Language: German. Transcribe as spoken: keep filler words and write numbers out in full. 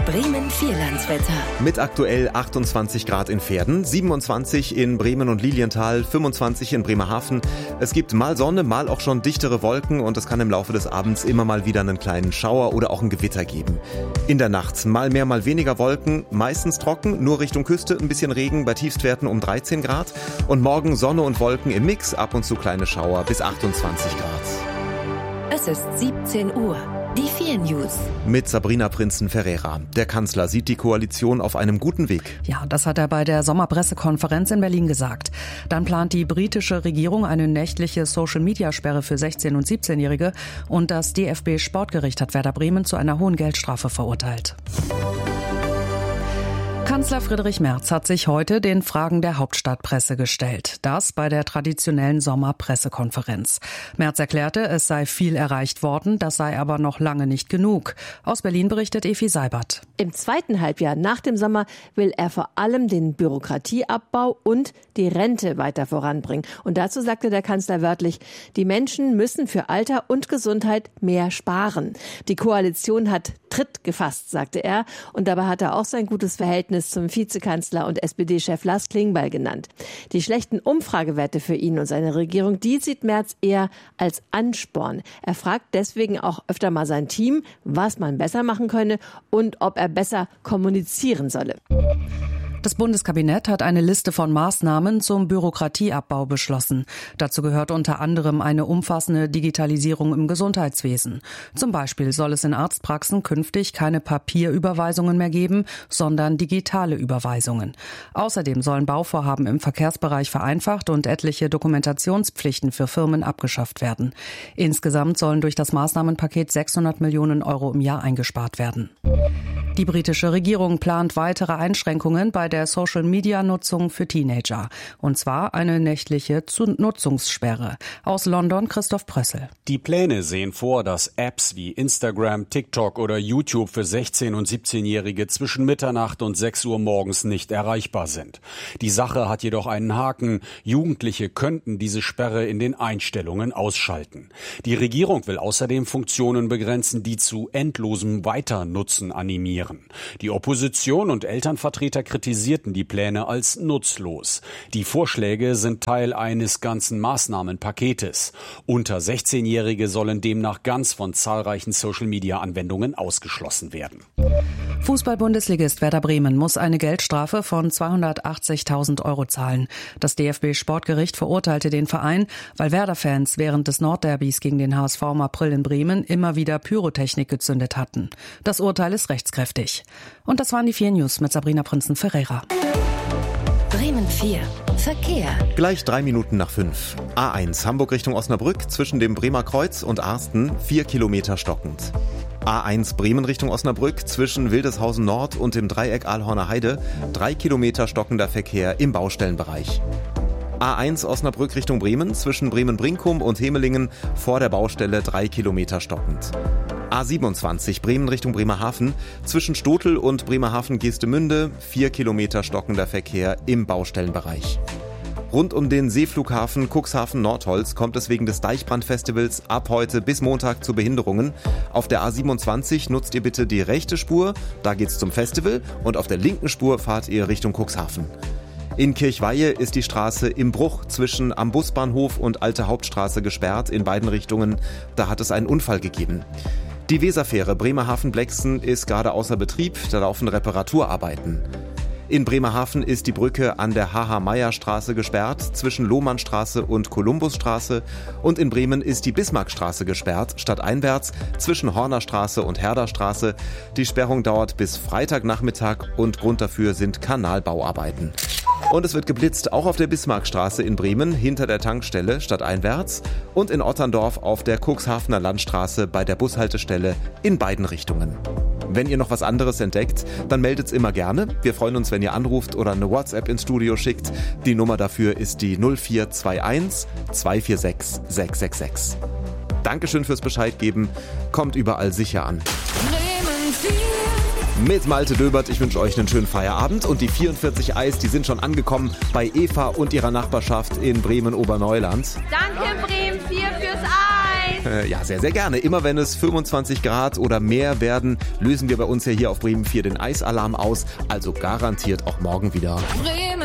Bremen Vierlandswetter. Mit aktuell achtundzwanzig Grad in Verden, siebenundzwanzig in Bremen und Lilienthal, fünfundzwanzig in Bremerhaven. Es gibt mal Sonne, mal auch schon dichtere Wolken und es kann im Laufe des Abends immer mal wieder einen kleinen Schauer oder auch ein Gewitter geben. In der Nacht mal mehr, mal weniger Wolken, meistens trocken, nur Richtung Küste ein bisschen Regen bei Tiefstwerten um dreizehn Grad. Und morgen Sonne und Wolken im Mix, ab und zu kleine Schauer bis achtundzwanzig Grad. Es ist siebzehn Uhr. Die vier News. Mit Sabrina Prinzen-Ferreira. Der Kanzler sieht die Koalition auf einem guten Weg. Ja, das hat er bei der Sommerpressekonferenz in Berlin gesagt. Dann plant die britische Regierung eine nächtliche Social-Media-Sperre für sechzehn- und siebzehnjährige und das D F B-Sportgericht hat Werder Bremen zu einer hohen Geldstrafe verurteilt. Kanzler Friedrich Merz hat sich heute den Fragen der Hauptstadtpresse gestellt. Das bei der traditionellen Sommerpressekonferenz. Merz erklärte, es sei viel erreicht worden, das sei aber noch lange nicht genug. Aus Berlin berichtet Evi Seibert. Im zweiten Halbjahr nach dem Sommer will er vor allem den Bürokratieabbau und die Rente weiter voranbringen. Und dazu sagte der Kanzler wörtlich, die Menschen müssen für Alter und Gesundheit mehr sparen. Die Koalition hat Tritt gefasst, sagte er. Und dabei hat er auch sein gutes Verhältnis zum Vizekanzler und S P D-Chef Lars Klingbeil genannt. Die schlechten Umfragewerte für ihn und seine Regierung, die sieht Merz eher als Ansporn. Er fragt deswegen auch öfter mal sein Team, was man besser machen könne und ob er besser kommunizieren solle. Das Bundeskabinett hat eine Liste von Maßnahmen zum Bürokratieabbau beschlossen. Dazu gehört unter anderem eine umfassende Digitalisierung im Gesundheitswesen. Zum Beispiel soll es in Arztpraxen künftig keine Papierüberweisungen mehr geben, sondern digitale Überweisungen. Außerdem sollen Bauvorhaben im Verkehrsbereich vereinfacht und etliche Dokumentationspflichten für Firmen abgeschafft werden. Insgesamt sollen durch das Maßnahmenpaket sechshundert Millionen Euro im Jahr eingespart werden. Die britische Regierung plant weitere Einschränkungen bei der Social-Media-Nutzung für Teenager. Und zwar eine nächtliche Nutzungssperre. Aus London Christoph Prössel. Die Pläne sehen vor, dass Apps wie Instagram, TikTok oder YouTube für sechzehn- und siebzehnjährige zwischen Mitternacht und sechs Uhr morgens nicht erreichbar sind. Die Sache hat jedoch einen Haken. Jugendliche könnten diese Sperre in den Einstellungen ausschalten. Die Regierung will außerdem Funktionen begrenzen, die zu endlosem Weiternutzen animieren. Die Opposition und Elternvertreter kritisierten die Pläne als nutzlos. Die Vorschläge sind Teil eines ganzen Maßnahmenpaketes. Unter sechzehnjährige sollen demnach ganz von zahlreichen Social-Media-Anwendungen ausgeschlossen werden. Fußball-Bundesligist Werder Bremen muss eine Geldstrafe von zweihundertachtzigtausend Euro zahlen. Das D F B-Sportgericht verurteilte den Verein, weil Werder-Fans während des Nordderbys gegen den H S V im April in Bremen immer wieder Pyrotechnik gezündet hatten. Das Urteil ist rechtskräftig. Und das waren die vier News mit Sabrina Prinzen-Ferreira. Bremen vier. Verkehr. Gleich drei Minuten nach fünf. A eins Hamburg Richtung Osnabrück zwischen dem Bremer Kreuz und Arsten vier Kilometer stockend. A eins Bremen Richtung Osnabrück zwischen Wildeshausen Nord und dem Dreieck Aalhorner Heide drei Kilometer stockender Verkehr im Baustellenbereich. A eins Osnabrück Richtung Bremen zwischen Bremen-Brinkum und Hemelingen vor der Baustelle drei Kilometer stockend. A siebenundzwanzig Bremen Richtung Bremerhaven zwischen Stotel und Bremerhaven-Geestemünde vier Kilometer stockender Verkehr im Baustellenbereich. Rund um den Seeflughafen Cuxhaven-Nordholz kommt es wegen des Deichbrandfestivals ab heute bis Montag zu Behinderungen. Auf der A siebenundzwanzig nutzt ihr bitte die rechte Spur, da geht's zum Festival, und auf der linken Spur fahrt ihr Richtung Cuxhaven. In Kirchweihe ist die Straße im Bruch zwischen am Busbahnhof und Alte Hauptstraße gesperrt in beiden Richtungen. Da hat es einen Unfall gegeben. Die Weserfähre Bremerhaven-Blexen ist gerade außer Betrieb, da laufen Reparaturarbeiten. In Bremerhaven ist die Brücke an der H H-Meyer-Straße gesperrt, zwischen Lohmannstraße und Kolumbusstraße. Und in Bremen ist die Bismarckstraße gesperrt, stadteinwärts, zwischen Hornerstraße und Herderstraße. Die Sperrung dauert bis Freitagnachmittag und Grund dafür sind Kanalbauarbeiten. Und es wird geblitzt, auch auf der Bismarckstraße in Bremen, hinter der Tankstelle stadteinwärts und in Otterndorf auf der Cuxhavener Landstraße bei der Bushaltestelle in beiden Richtungen. Wenn ihr noch was anderes entdeckt, dann meldet's immer gerne. Wir freuen uns, wenn ihr anruft oder eine WhatsApp ins Studio schickt. Die Nummer dafür ist die null vier zwei eins zwei vier sechs sechs sechs sechs. Dankeschön fürs Bescheid geben. Kommt überall sicher an. Mit Malte Döbert, ich wünsche euch einen schönen Feierabend und die vierundvierzig Eis, die sind schon angekommen bei Eva und ihrer Nachbarschaft in Bremen-Oberneuland. Danke Bremen vier fürs Eis! Eis. Äh, ja, sehr, sehr gerne. Immer wenn es fünfundzwanzig Grad oder mehr werden, lösen wir bei uns ja hier auf Bremen vier den Eisalarm aus. Also garantiert auch morgen wieder. Bremen